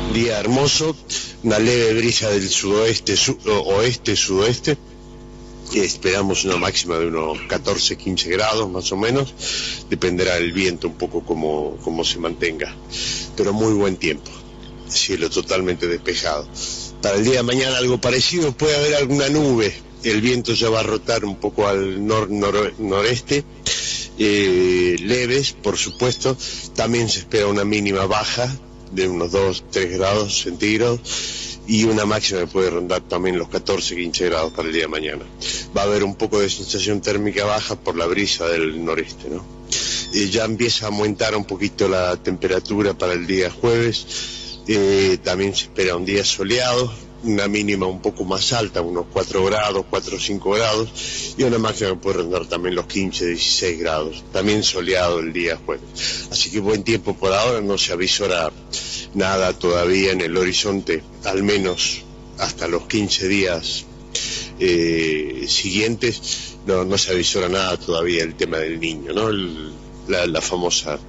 Día hermoso, una leve brisa del sudoeste, oeste, sudoeste. Esperamos una máxima de unos 14-15 grados más o menos, dependerá del viento un poco como se mantenga, pero muy buen tiempo, cielo totalmente despejado. Para el día de mañana algo parecido, puede haber alguna nube, el viento ya va a rotar un poco al noreste, leves por supuesto, también se espera una mínima baja de unos 2-3 grados centígrados y una máxima que puede rondar también los 14-15 grados para el día de mañana. Va a haber un poco de sensación térmica baja por la brisa del noreste, ¿no? Ya empieza a aumentar un poquito la temperatura para el día jueves, también se espera un día soleado, una mínima un poco más alta, unos 4 grados, 4 o 5 grados, y una máxima que puede rondar también los 15-16 grados, también soleado el día jueves. Así que buen tiempo por ahora, no se avisora nada todavía en el horizonte, al menos hasta los 15 días siguientes, no se avisora nada todavía el tema del niño, ¿no? La famosa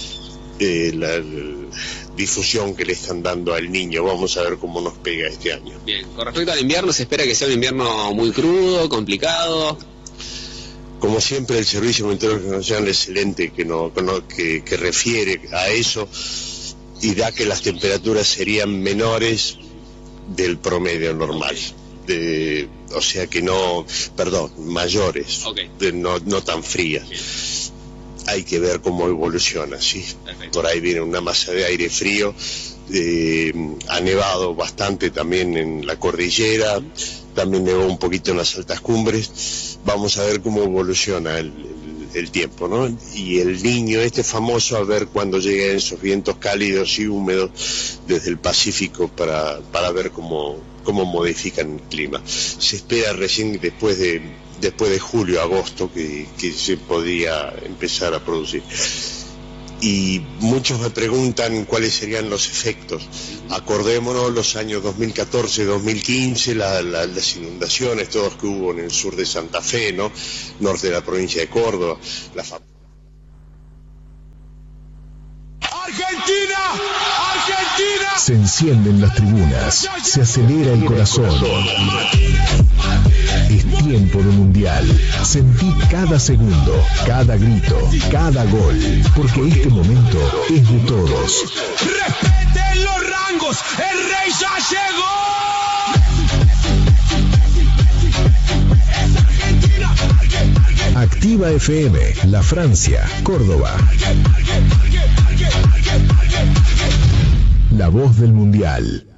difusión que le están dando al niño. Vamos a ver cómo nos pega este año. Bien, con respecto al invierno, ¿se espera que sea un invierno muy crudo, complicado? Como siempre, el Servicio Meteorológico Nacional es excelente que refiere a eso y da que las temperaturas serían menores del promedio normal. O sea que mayores, okay. No tan frías. Bien. Hay que ver cómo evoluciona, ¿sí? Perfecto. Por ahí viene una masa de aire frío, ha nevado bastante también en la cordillera, también nevó un poquito en las altas cumbres. Vamos a ver cómo evoluciona el tiempo, ¿no? Y el niño famoso, a ver cuándo llegan esos vientos cálidos y húmedos desde el Pacífico para ver cómo modifican el clima. Se espera recién después de julio, agosto, que se podría empezar a producir. Y muchos me preguntan cuáles serían los efectos. Acordémonos los años 2014, 2015, las inundaciones, todas que hubo en el sur de Santa Fe, ¿no? Norte de la provincia de Córdoba. ¡Argentina! ¡Argentina! Se encienden las tribunas, se acelera el corazón. Es tiempo de mundial. Sentí cada segundo, cada grito, cada gol, porque este momento es de todos. ¡Respeten los rangos! ¡El rey ya llegó! Activa FM, La Francia, Córdoba. La voz del mundial.